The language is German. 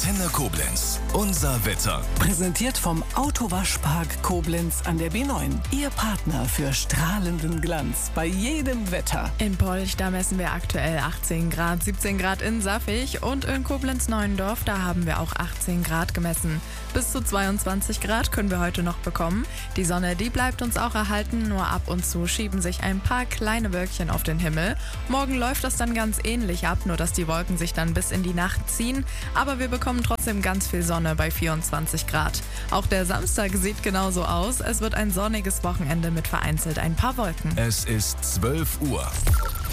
Antenne Koblenz. Unser Wetter. Präsentiert vom Autowaschpark Koblenz an der B9. Ihr Partner für strahlenden Glanz bei jedem Wetter. In Polch, da messen wir aktuell 18 Grad, 17 Grad in Saffig und in Koblenz-Neuendorf, da haben wir auch 18 Grad gemessen. Bis zu 22 Grad können wir heute noch bekommen. Die Sonne, die bleibt uns auch erhalten, nur ab und zu schieben sich ein paar kleine Wölkchen auf den Himmel. Morgen läuft das dann ganz ähnlich ab, nur dass die Wolken sich dann bis in die Nacht ziehen. Aber wir bekommen trotzdem ganz viel Sonne bei 24 Grad. Auch der Samstag sieht genauso aus. Es wird ein sonniges Wochenende mit vereinzelt ein paar Wolken. Es ist 12 Uhr.